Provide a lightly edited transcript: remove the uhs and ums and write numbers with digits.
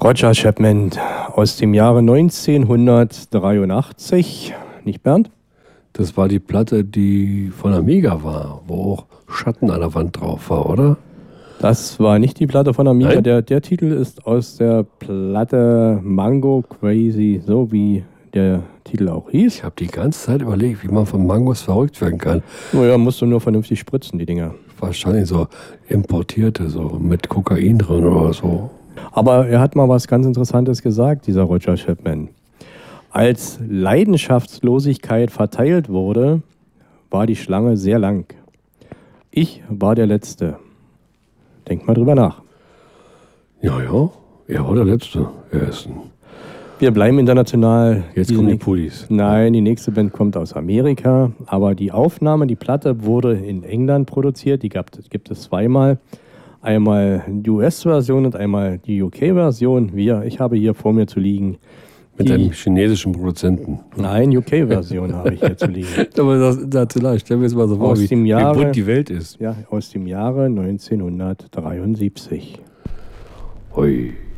Roger Chapman aus dem Jahre 1983. Nicht, Bernd? Das war die Platte, die von Amiga war, wo auch Schatten an der Wand drauf war, oder? Das war nicht die Platte von Amiga. Nein? Der Titel ist aus der Platte Mango Crazy, so wie der Titel auch hieß. Ich habe die ganze Zeit überlegt, wie man von Mangos verrückt werden kann. Naja, musst du nur vernünftig spritzen, die Dinger. Wahrscheinlich so importierte, so mit Kokain drin oder so. Aber er hat mal was ganz Interessantes gesagt, dieser Roger Chapman. Als Leidenschaftslosigkeit verteilt wurde, war die Schlange sehr lang. Ich war der Letzte. Denk mal drüber nach. Ja, er war der Letzte. Er ist ein Wir bleiben international. Jetzt kommen die Pullis. Nein, die nächste Band kommt aus Amerika. Aber die Aufnahme, die Platte wurde in England produziert. Die gibt es zweimal. Einmal die US-Version und einmal die UK-Version. Ich habe hier vor mir zu liegen. Mit einem chinesischen Produzenten. Nein, UK-Version habe ich hier zu liegen. Aber das vielleicht, stellen wir uns mal so vor, wie bunt die Welt ist. Ja, aus dem Jahre 1973. Hui.